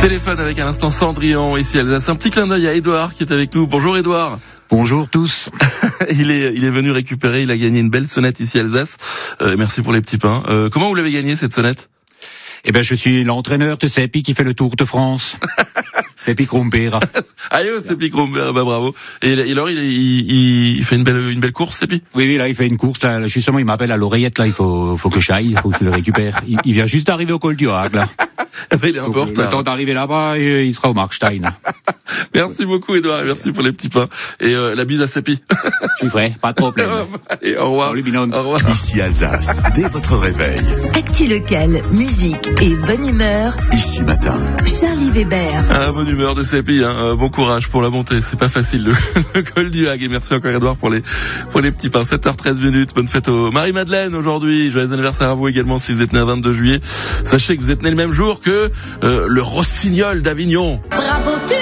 Téléphone avec à l'instant Cendrillon, ici Alsace. Un petit clin d'œil à Édouard qui est avec nous. Bonjour Édouard. Bonjour tous. Il est venu récupérer, il a gagné une belle sonnette ici Alsace. Merci pour les petits pains. Comment vous l'avez gagné cette sonnette? Eh ben, je suis l'entraîneur de Seppi qui fait le Tour de France. Seppi Krumbera. Aïe, Seppi Krumbera, bah bravo. Et alors, il fait une belle course, Seppi? Oui, là, il fait une course, là, justement, il m'appelle à l'oreillette, là, il faut que j'aille, il faut que je le récupère. Il vient juste d'arriver au col du Hague, là. Il est un peu en retard. Le temps d'arriver là-bas, il sera au Markstein. Merci beaucoup, Édouard, et merci pour les petits pains. Et la bise à Seppi. Je suis prêt, pas de problème. Allez, au revoir. Salut, Binon. Au revoir. Ici Alsace, dès votre réveil. Actu local, musique et bonne humeur. Ici matin. Charlie Weber. Bonne humeur de Seppi, hein. Bon courage pour la montée. C'est pas facile, le col du Hague. Et merci encore, Édouard, pour les petits pains. 7h13. Bonne fête au Marie-Madeleine aujourd'hui. Joyeux anniversaire à vous également si vous êtes né le 22 juillet. Sachez que vous êtes né le même jour que le Rossignol d'Avignon. Bravo, tu